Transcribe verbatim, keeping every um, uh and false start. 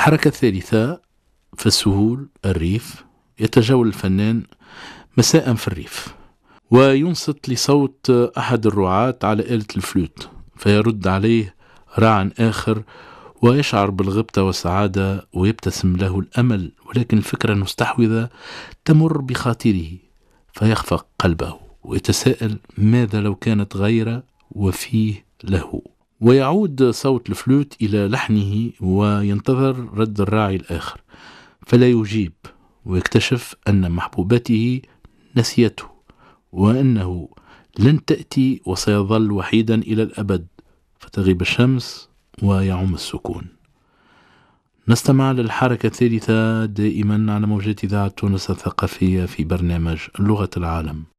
الحركة الثالثة في السهول الريف. يتجول الفنان مساء في الريف وينصت لصوت أحد الرعاة على آلة الفلوت، فيرد عليه راع آخر ويشعر بالغبطة والسعادة ويبتسم له الأمل، ولكن الفكرة المستحوذة تمر بخاطره فيخفق قلبه ويتساءل ماذا لو كانت غير وفيه له. ويعود صوت الفلوت إلى لحنه وينتظر رد الراعي الآخر فلا يجيب، ويكتشف أن محبوبته نسيته وأنه لن تأتي وسيظل وحيدا إلى الأبد، فتغيب الشمس ويعم السكون. نستمع للحركة الثالثة دائما على موجات إذاعة تونس الثقافية في برنامج لغة العالم.